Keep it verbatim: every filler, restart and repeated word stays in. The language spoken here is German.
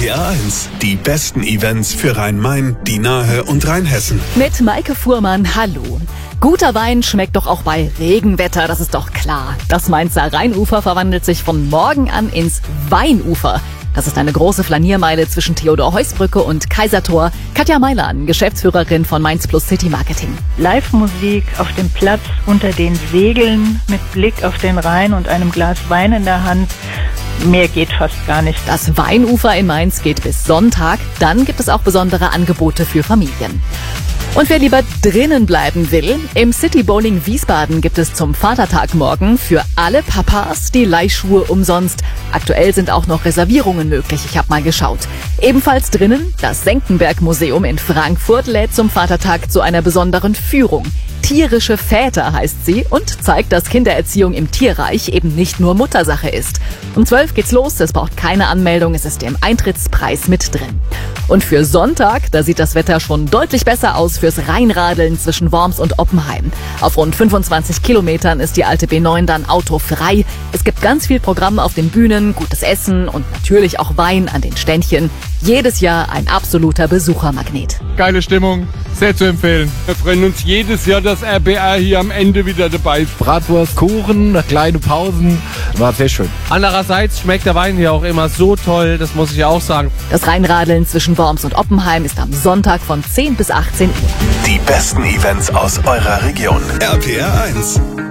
P R eins, die besten Events für Rhein-Main, die Nahe und Rheinhessen. Mit Maike Fuhrmann, hallo. Guter Wein schmeckt doch auch bei Regenwetter, das ist doch klar. Das Mainzer Rheinufer verwandelt sich von morgen an ins Weinufer. Das ist eine große Flaniermeile zwischen Theodor-Heuss-Brücke und Kaisertor. Katja Meilan, Geschäftsführerin von Mainz Plus City Marketing. Live-Musik auf dem Platz unter den Segeln mit Blick auf den Rhein und einem Glas Wein in der Hand. Mehr geht fast gar nicht. Das Weinufer in Mainz geht bis Sonntag. Dann gibt es auch besondere Angebote für Familien. Und wer lieber drinnen bleiben will, im City Bowling Wiesbaden gibt es zum Vatertag morgen für alle Papas die Leihschuhe umsonst. Aktuell sind auch noch Reservierungen möglich, ich habe mal geschaut. Ebenfalls drinnen, das Senckenberg-Museum in Frankfurt lädt zum Vatertag zu einer besonderen Führung. Tierische Väter heißt sie und zeigt, dass Kindererziehung im Tierreich eben nicht nur Muttersache ist. Um zwölf geht's los, es braucht keine Anmeldung, es ist im Eintrittspreis mit drin. Und für Sonntag, da sieht das Wetter schon deutlich besser aus fürs Rheinradeln zwischen Worms und Oppenheim. Auf rund fünfundzwanzig Kilometern ist die alte B neun dann autofrei. Es gibt ganz viel Programm auf den Bühnen, gutes Essen und natürlich auch Wein an den Ständchen. Jedes Jahr ein absoluter Besuchermagnet. Geile Stimmung, sehr zu empfehlen. Wir freuen uns jedes Jahr, dass R B R hier am Ende wieder dabei ist. Bratwurst, Kuchen, kleine Pausen, war sehr schön. Andererseits schmeckt der Wein hier auch immer so toll, das muss ich ja auch sagen. Das Rheinradeln zwischen Worms und Oppenheim ist am Sonntag von zehn bis achtzehn Uhr. Die besten Events aus eurer Region. R P R eins.